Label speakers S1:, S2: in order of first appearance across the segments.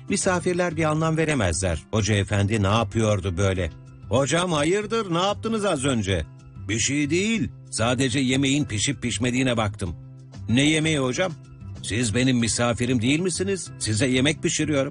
S1: Misafirler bir anlam veremezler. Hoca efendi ne yapıyordu böyle? Hocam hayırdır, ne yaptınız az önce? Bir şey değil, sadece yemeğin pişip pişmediğine baktım. Ne yemeği hocam? Siz benim misafirim değil misiniz? Size yemek pişiriyorum.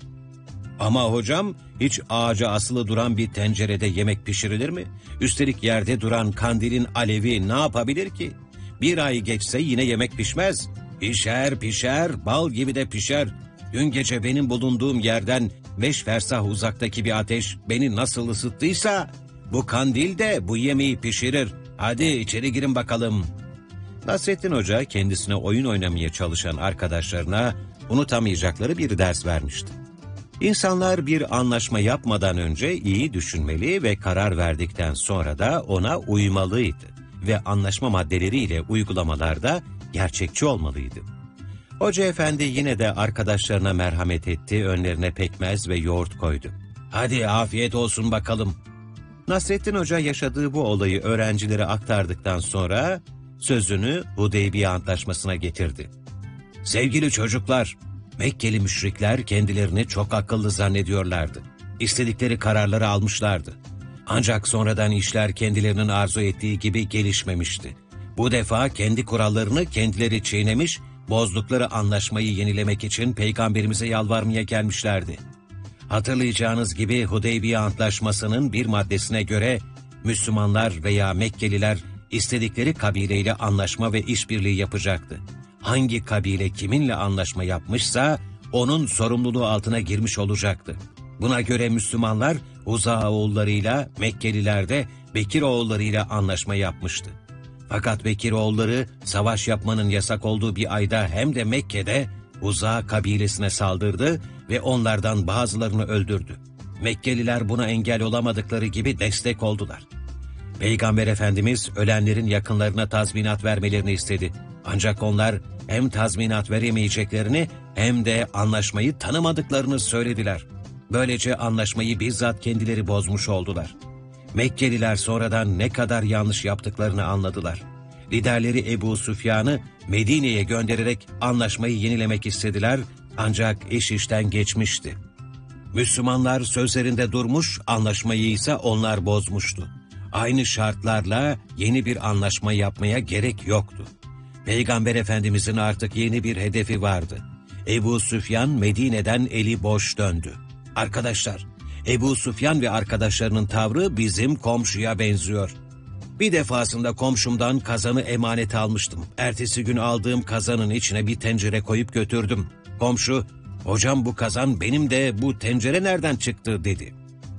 S1: Ama hocam, hiç ağaca asılı duran bir tencerede yemek pişirilir mi? Üstelik yerde duran kandilin alevi ne yapabilir ki? Bir ay geçse yine yemek pişmez. Pişer pişer, bal gibi de pişer. Dün gece benim bulunduğum yerden 5 fersah uzaktaki bir ateş beni nasıl ısıttıysa, bu kandil de bu yemeği pişirir. Hadi içeri girin bakalım. Nasrettin Hoca kendisine oyun oynamaya çalışan arkadaşlarına unutamayacakları bir ders vermişti. İnsanlar bir anlaşma yapmadan önce iyi düşünmeli ve karar verdikten sonra da ona uymalıydı ve anlaşma maddeleriyle uygulamalarda gerçekçi olmalıydı. Hoca efendi yine de arkadaşlarına merhamet etti, önlerine pekmez ve yoğurt koydu. Hadi afiyet olsun bakalım. Nasrettin Hoca yaşadığı bu olayı öğrencilere aktardıktan sonra sözünü Hudeybiye Antlaşması'na getirdi. Sevgili çocuklar, Mekkeli müşrikler kendilerini çok akıllı zannediyorlardı. İstedikleri kararları almışlardı. Ancak sonradan işler kendilerinin arzu ettiği gibi gelişmemişti. Bu defa kendi kurallarını kendileri çiğnemiş, bozdukları anlaşmayı yenilemek için Peygamberimize yalvarmaya gelmişlerdi. Hatırlayacağınız gibi Hudeybiye Antlaşması'nın bir maddesine göre Müslümanlar veya Mekkeliler istedikleri kabileyle anlaşma ve işbirliği yapacaktı. Hangi kabile kiminle anlaşma yapmışsa onun sorumluluğu altına girmiş olacaktı. Buna göre Müslümanlar Huza oğullarıyla, Mekkeliler de Bekir oğullarıyla anlaşma yapmıştı. Fakat Bekir oğulları savaş yapmanın yasak olduğu bir ayda hem de Mekke'de Huza kabilesine saldırdı ve onlardan bazılarını öldürdü. Mekkeliler buna engel olamadıkları gibi destek oldular. Peygamber Efendimiz ölenlerin yakınlarına tazminat vermelerini istedi. Ancak onlar hem tazminat veremeyeceklerini hem de anlaşmayı tanımadıklarını söylediler. Böylece anlaşmayı bizzat kendileri bozmuş oldular. Mekkeliler sonradan ne kadar yanlış yaptıklarını anladılar. Liderleri Ebu Süfyan'ı Medine'ye göndererek anlaşmayı yenilemek istediler, ancak iş işten geçmişti. Müslümanlar sözlerinde durmuş, anlaşmayı ise onlar bozmuştu. Aynı şartlarla yeni bir anlaşma yapmaya gerek yoktu. Peygamber Efendimizin artık yeni bir hedefi vardı. Ebu Süfyan Medine'den eli boş döndü. Arkadaşlar, Ebu Süfyan ve arkadaşlarının tavrı bizim komşuya benziyor. Bir defasında komşumdan kazanı emanet almıştım. Ertesi gün aldığım kazanın içine bir tencere koyup götürdüm. Komşu, hocam bu kazan benim de bu tencere nereden çıktı dedi.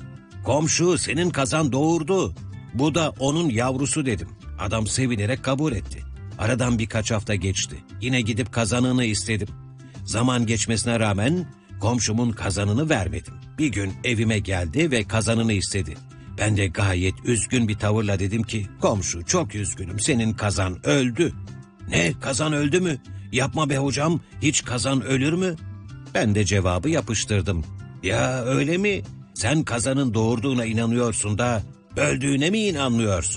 S1: Komşu, senin kazan doğurdu. Bu da onun yavrusu dedim. Adam sevinerek kabul etti. Aradan birkaç hafta geçti. Yine gidip kazanını istedim. Zaman geçmesine rağmen komşumun kazanını vermedim. Bir gün evime geldi ve kazanını istedi. Ben de gayet üzgün bir tavırla dedim ki, komşu çok üzgünüm, senin kazan öldü. Ne, kazan öldü mü? Yapma be hocam, hiç kazan ölür mü? Ben de cevabı yapıştırdım. Ya öyle mi? Sen kazanın doğurduğuna inanıyorsun da öldüğüne mi inanmıyorsun?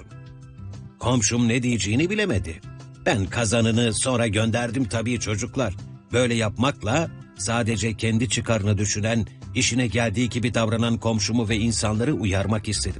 S1: Komşum ne diyeceğini bilemedi. Ben kazanını sonra gönderdim tabii çocuklar. Böyle yapmakla sadece kendi çıkarını düşünen, işine geldiği gibi davranan komşumu ve insanları uyarmak istedim.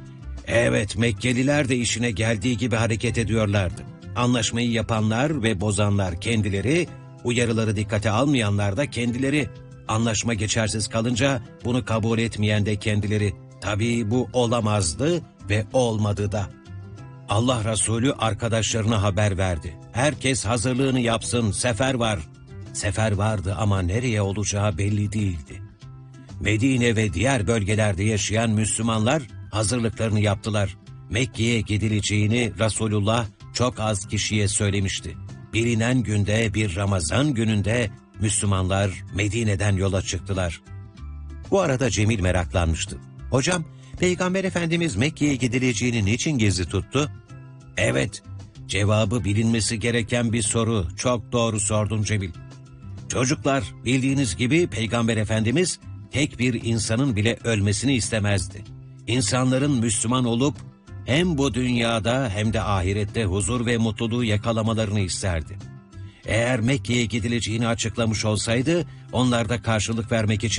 S1: Evet, Mekkeliler de işine geldiği gibi hareket ediyorlardı. Anlaşmayı yapanlar ve bozanlar kendileri, uyarıları dikkate almayanlar da kendileri. Anlaşma geçersiz kalınca bunu kabul etmeyen de kendileri. Tabii bu olamazdı ve olmadı da. Allah Resulü arkadaşlarına haber verdi. Herkes hazırlığını yapsın, sefer var. Sefer vardı ama nereye olacağı belli değildi. Medine ve diğer bölgelerde yaşayan Müslümanlar hazırlıklarını yaptılar. Mekke'ye gidileceğini Resulullah çok az kişiye söylemişti. Bilinen günde, bir Ramazan gününde Müslümanlar Medine'den yola çıktılar. Bu arada Cemil meraklanmıştı. Hocam, Peygamber Efendimiz Mekke'ye gidileceğini niçin gizli tuttu? Evet, cevabı bilinmesi gereken bir soru. Çok doğru sordun Cemil. Çocuklar, bildiğiniz gibi Peygamber Efendimiz tek bir insanın bile ölmesini istemezdi. İnsanların Müslüman olup hem bu dünyada hem de ahirette huzur ve mutluluğu yakalamalarını isterdi. Eğer Mekke'ye gidileceğini açıklamış olsaydı, onlar da karşılık vermek için